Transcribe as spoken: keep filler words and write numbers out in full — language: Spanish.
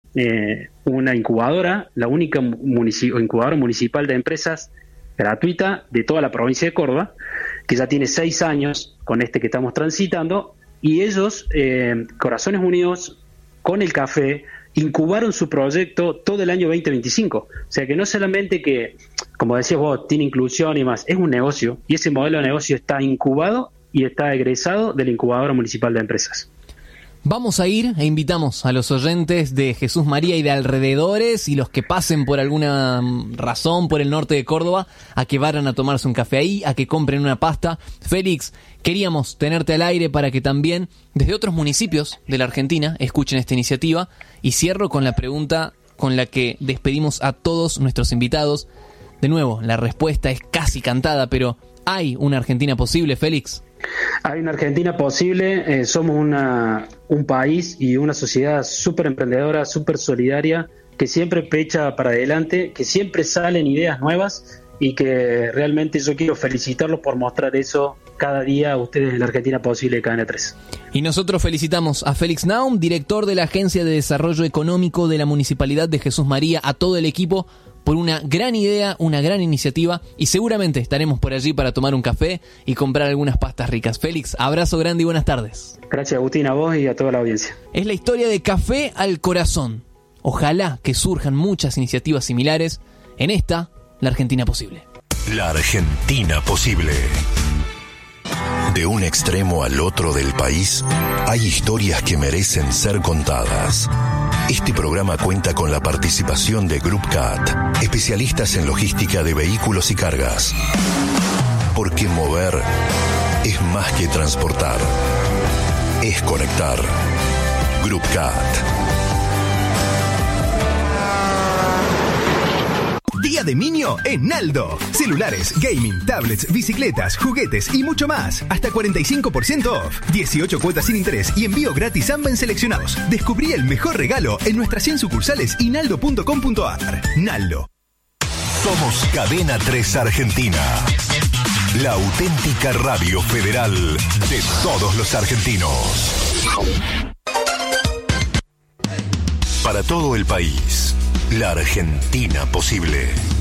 eh, una incubadora, la única munici- incubadora municipal de empresas gratuita de toda la provincia de Córdoba, que ya tiene seis años con este que estamos transitando, y ellos, eh, Corazones Unidos, con el café, incubaron su proyecto todo el año veinte veinticinco. O sea que no solamente que, como decías vos, tiene inclusión y más, es un negocio, y ese modelo de negocio está incubado y está egresado de la incubadora municipal de empresas. Vamos a ir e invitamos a los oyentes de Jesús María y de alrededores y los que pasen por alguna razón por el norte de Córdoba a que vayan a tomarse un café ahí, a que compren una pasta. Félix, queríamos tenerte al aire para que también desde otros municipios de la Argentina escuchen esta iniciativa, y cierro con la pregunta con la que despedimos a todos nuestros invitados. De nuevo, la respuesta es casi cantada, pero ¿hay una Argentina posible, Félix? Hay una Argentina posible, eh, somos una, un país y una sociedad súper emprendedora, súper solidaria, que siempre pecha para adelante, que siempre salen ideas nuevas, y que realmente yo quiero felicitarlos por mostrar eso cada día a ustedes en la Argentina Posible de Cadena tres. Y nosotros felicitamos a Félix Naum, director de la Agencia de Desarrollo Económico de la Municipalidad de Jesús María, a todo el equipo por una gran idea, una gran iniciativa, y seguramente estaremos por allí para tomar un café y comprar algunas pastas ricas. Félix, abrazo grande y buenas tardes. Gracias, Agustín, a vos y a toda la audiencia. Es la historia de Café al Corazón. Ojalá que surjan muchas iniciativas similares en esta, la Argentina Posible. La Argentina Posible. De un extremo al otro del país, hay historias que merecen ser contadas. Este programa cuenta con la participación de Group Cat, especialistas en logística de vehículos y cargas. Porque mover es más que transportar, es conectar. Group Cat. Día de Niño en Naldo. Celulares, gaming, tablets, bicicletas, juguetes y mucho más. Hasta cuarenta y cinco por ciento off. dieciocho cuotas sin interés y envío gratis Amba en seleccionados. Descubrí el mejor regalo en nuestras cien sucursales y naldo punto com punto a r. Naldo. Somos Cadena tres Argentina. La auténtica radio federal de todos los argentinos. Para todo el país. La Argentina Posible.